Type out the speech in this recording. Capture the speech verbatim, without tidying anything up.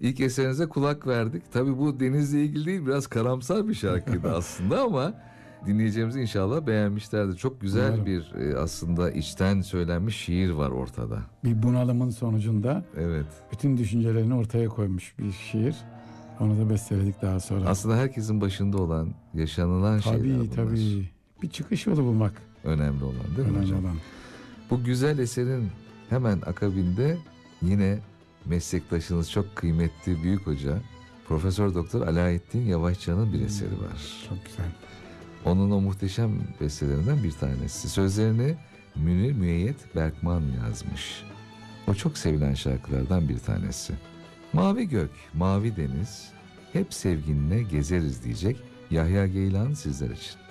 İlk eserinize kulak verdik. Tabii bu denizle ilgili değil, biraz karamsar bir şarkıydı aslında ama dinleyeceğimiz inşallah beğenmişlerdir. Çok güzel Umarım. bir e, aslında içten söylenmiş şiir var ortada. Bir bunalımın sonucunda Evet. bütün düşüncelerini ortaya koymuş bir şiir. Onu da besteledik daha sonra. Aslında herkesin başında olan, yaşanılan şeyler Tabii bunlar. tabii. Bir çıkış yolu bulmak. Önemli olan değil mi Önemli hocam? olan. Bu güzel eserin hemen akabinde yine meslektaşınız, çok kıymetli büyük hoca Profesör Doktor Alaaettin Yavaşçı'nın bir eseri var. Çok güzel. Onun o muhteşem bestelerinden bir tanesi. Sözlerini Münir Müeyyet Berkman yazmış. O çok sevilen şarkılardan bir tanesi. Mavi gök, mavi deniz, hep sevginle gezeriz diyecek Yahya Geylan sizler için.